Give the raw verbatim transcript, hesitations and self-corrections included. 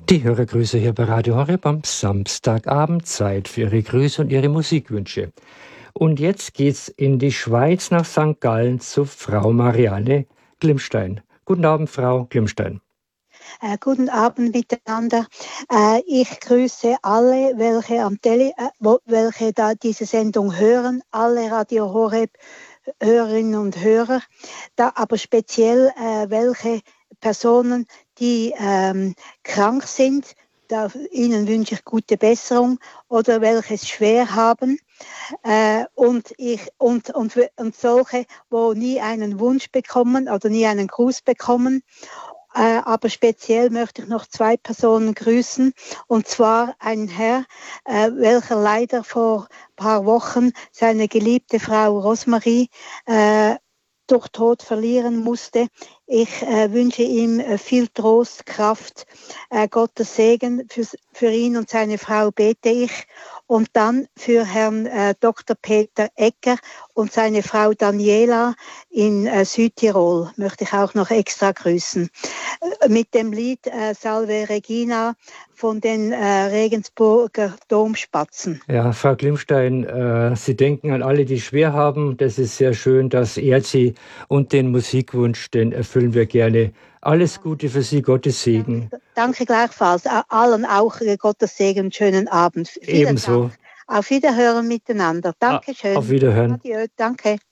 Die Hörergrüße hier bei Radio Horeb am Samstagabend, Zeit für Ihre Grüße und Ihre Musikwünsche. Und jetzt geht's in die Schweiz nach Sankt Gallen zu Frau Marianne Glimstein. Guten Abend, Frau Glimstein. Äh, guten Abend miteinander. Äh, ich grüße alle, welche am Tele, äh, wo, welche da diese Sendung hören, alle Radio Horeb Hörerinnen und Hörer, da aber speziell äh, welche Personen, die ähm, krank sind. Da, ihnen wünsche ich gute Besserung, oder welche es schwer haben. Äh, und, ich, und, und, und solche, wo nie einen Wunsch bekommen oder nie einen Gruß bekommen. Äh, aber speziell möchte ich noch zwei Personen grüßen, und zwar ein Herr, äh, welcher leider vor ein paar Wochen seine geliebte Frau Rosmarie äh, durch Tod verlieren musste. Ich äh, wünsche ihm äh, viel Trost, Kraft, äh, Gottes Segen. Für, für ihn und seine Frau bete ich. Und dann für Herrn äh, Doktor Peter Ecker und seine Frau Daniela in äh, Südtirol möchte ich auch noch extra grüßen. Äh, mit dem Lied äh, Salve Regina von den äh, Regensburger Domspatzen. Ja, Frau Glimstein, äh, Sie denken an alle, die schwer haben. Das ist sehr schön, das ehrt Sie. Und den Musikwunsch, den erfüllen wir gerne. Alles Gute für Sie, Gottes Segen. Danke, danke gleichfalls. Allen auch Gottes Segen, schönen Abend. Vielen Ebenso. Dank. Auf Wiederhören miteinander. Dankeschön. Auf Wiederhören. Adieu. Danke.